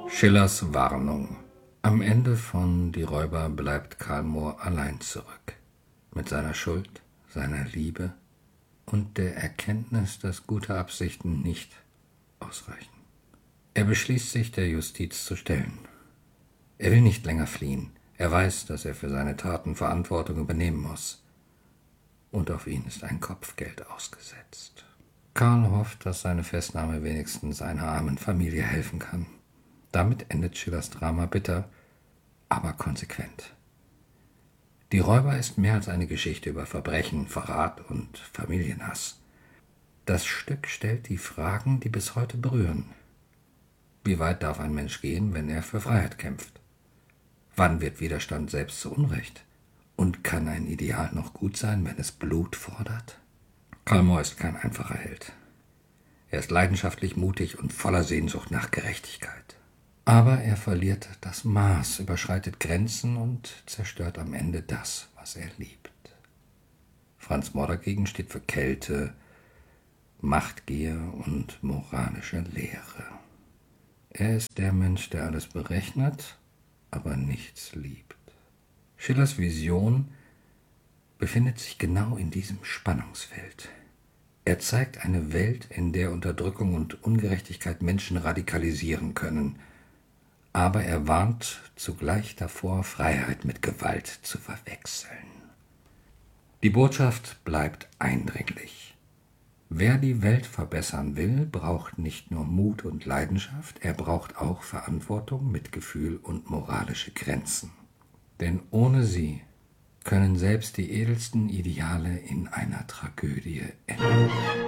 Schillers Warnung. Am Ende von Die Räuber bleibt Karl Moor allein zurück. Mit seiner Schuld, seiner Liebe und der Erkenntnis, dass gute Absichten nicht ausreichen. Er beschließt sich, der Justiz zu stellen. Er will nicht länger fliehen. Er weiß, dass er für seine Taten Verantwortung übernehmen muss. Und auf ihn ist ein Kopfgeld ausgesetzt. Karl hofft, dass seine Festnahme wenigstens einer armen Familie helfen kann. Damit endet Schillers Drama bitter, aber konsequent. Die Räuber ist mehr als eine Geschichte über Verbrechen, Verrat und Familienhass. Das Stück stellt die Fragen, die bis heute berühren. Wie weit darf ein Mensch gehen, wenn er für Freiheit kämpft? Wann wird Widerstand selbst zu Unrecht? Und kann ein Ideal noch gut sein, wenn es Blut fordert? Karl Moor ist kein einfacher Held. Er ist leidenschaftlich, mutig und voller Sehnsucht nach Gerechtigkeit. Aber er verliert das Maß, überschreitet Grenzen und zerstört am Ende das, was er liebt. Franz Moor dagegen steht für Kälte, Machtgier und moralische Leere. Er ist der Mensch, der alles berechnet, aber nichts liebt. Schillers Vision befindet sich genau in diesem Spannungsfeld. Er zeigt eine Welt, in der Unterdrückung und Ungerechtigkeit Menschen radikalisieren können, aber er warnt zugleich davor, Freiheit mit Gewalt zu verwechseln. Die Botschaft bleibt eindringlich. Wer die Welt verbessern will, braucht nicht nur Mut und Leidenschaft, er braucht auch Verantwortung, Mitgefühl und moralische Grenzen. Denn ohne sie können selbst die edelsten Ideale in einer Tragödie enden.